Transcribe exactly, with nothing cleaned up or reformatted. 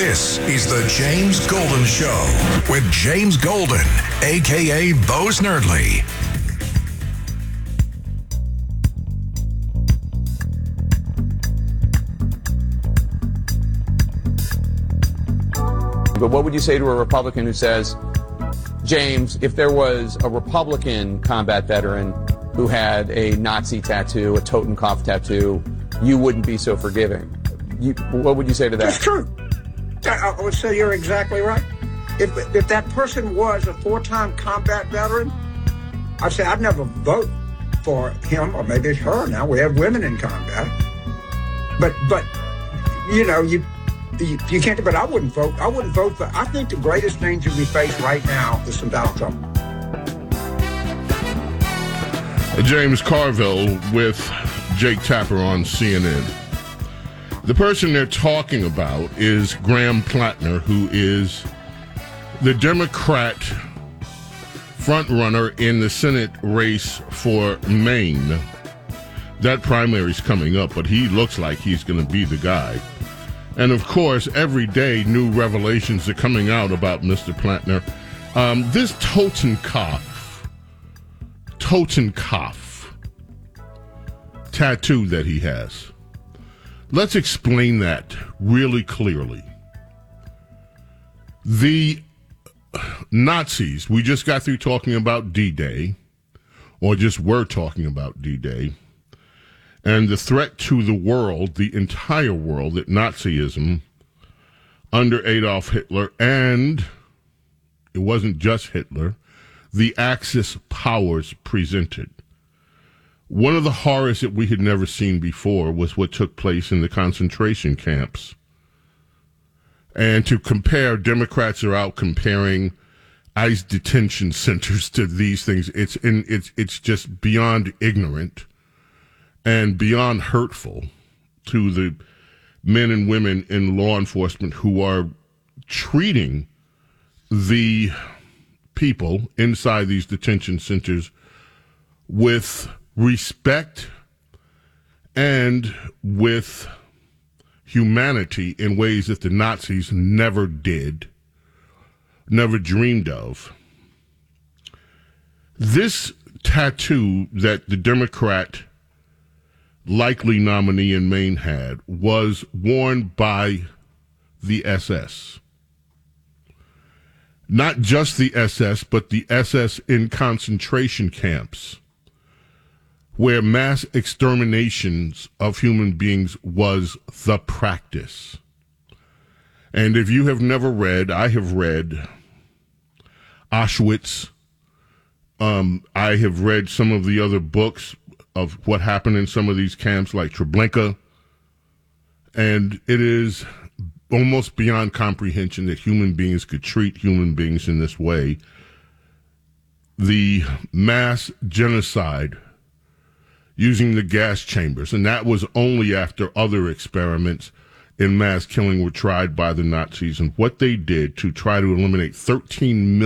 This is the James Golden Show with James Golden, a k a. Bo Snerdley. But what would you say to a Republican who says, James, if there was a Republican combat veteran who had a Nazi tattoo, a Totenkopf tattoo, you wouldn't be so forgiving? You, what would you say to that? It's true. I would say you're exactly right. If if that person was a four-time combat veteran, I'd say I'd never vote for him, or maybe it's her now. We have women in combat. But, but you know, you, you you can't, but I wouldn't vote. I wouldn't vote for, I think the greatest danger we face right now is from Donald Trump. James Carville with Jake Tapper on C N N. The person they're talking about is Graham Plattner, who is the Democrat frontrunner in the Senate race for Maine. That primary's coming up, but he looks like he's going to be the guy. And, of course, every day new revelations are coming out about Mister Plattner. Um, this Totenkopf, Totenkopf tattoo that he has. Let's explain that really clearly. The Nazis, we just got through talking about D-Day, or just were talking about D-Day, and the threat to the world, the entire world, that Nazism under Adolf Hitler, and it wasn't just Hitler, the Axis powers presented. One of the horrors that we had never seen before was what took place in the concentration camps. And to compare, Democrats are out comparing ICE detention centers to these things. It's in, it's it's just beyond ignorant and beyond hurtful to the men and women in law enforcement who are treating the people inside these detention centers with respect and with humanity in ways that the Nazis never did, never dreamed of. This tattoo that the Democrat likely nominee in Maine had was worn by the S S. Not just the S S, but the S S in concentration camps, where mass exterminations of human beings was the practice. And if you have never read, I have read Auschwitz. Um, I have read some of the other books of what happened in some of these camps, like Treblinka. And it is almost beyond comprehension that human beings could treat human beings in this way. The mass genocide using the gas chambers, and that was only after other experiments in mass killing were tried by the Nazis, and what they did to try to eliminate thirteen million